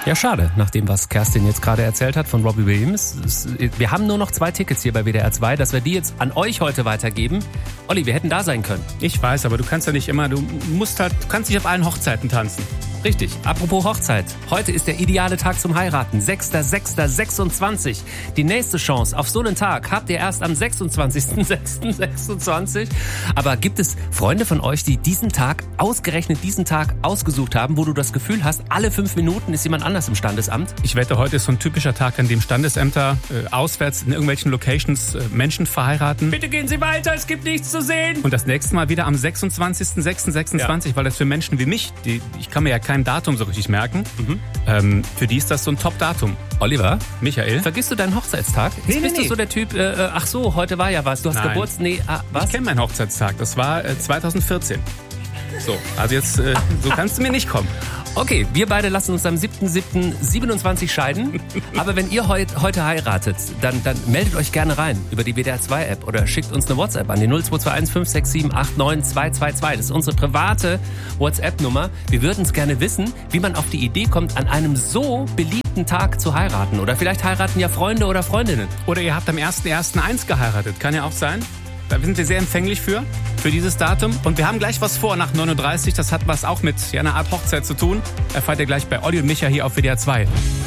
Ja, schade, nach dem, was Kerstin jetzt gerade erzählt hat von Robbie Williams. Wir haben nur noch 2 Tickets hier bei WDR 2, dass wir die jetzt an euch heute weitergeben. Olli, wir hätten da sein können. Ich weiß, aber du kannst ja nicht immer, du kannst nicht auf allen Hochzeiten tanzen. Richtig. Apropos Hochzeit. Heute ist der ideale Tag zum Heiraten. 6.6.26. Die nächste Chance auf so einen Tag habt ihr erst am 26.06.26. Aber gibt es Freunde von euch, die ausgerechnet diesen Tag ausgesucht haben, wo du das Gefühl hast, alle 5 Minuten ist jemand anders im Standesamt? Ich wette, heute ist so ein typischer Tag, an dem Standesämter auswärts in irgendwelchen Locations Menschen verheiraten. Bitte gehen Sie weiter, es gibt nichts zu sehen. Und das nächste Mal wieder am 26.06.26, ja. Weil das für Menschen wie mich, ich kann mir ja kein Datum so richtig merken, für die ist das so ein Top-Datum. Oliver? Michael? Vergisst du deinen Hochzeitstag? Nee, bist du so der Typ, ach so, heute war ja was, du hast Geburtstag? Nee, was? Ich kenne meinen Hochzeitstag, das war 2014. So, also jetzt, so kannst du mir nicht kommen. Okay, wir beide lassen uns am 7.7.27 scheiden. Aber wenn ihr heute heiratet, dann meldet euch gerne rein über die WDR 2 App oder schickt uns eine WhatsApp an die 0221 567 89222. Das ist unsere private WhatsApp-Nummer. Wir würden es gerne wissen, wie man auf die Idee kommt, an einem so beliebten Tag zu heiraten. Oder vielleicht heiraten ja Freunde oder Freundinnen. Oder ihr habt am 1.1.1 geheiratet, kann ja auch sein. Da sind wir sehr empfänglich für dieses Datum. Und wir haben gleich was vor nach 9.30 Uhr. Das hat was auch mit einer Art Hochzeit zu tun. Erfahrt ihr gleich bei Olli und Micha hier auf WDR 2.